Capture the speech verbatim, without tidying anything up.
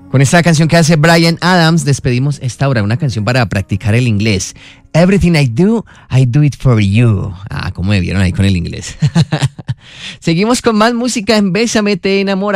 Con esta canción que hace Bryan Adams despedimos esta hora, una canción para practicar el inglés. Everything I do, I do it for you. Ah, cómo me vieron ahí con el inglés. Seguimos con más música en Bésame, te enamora.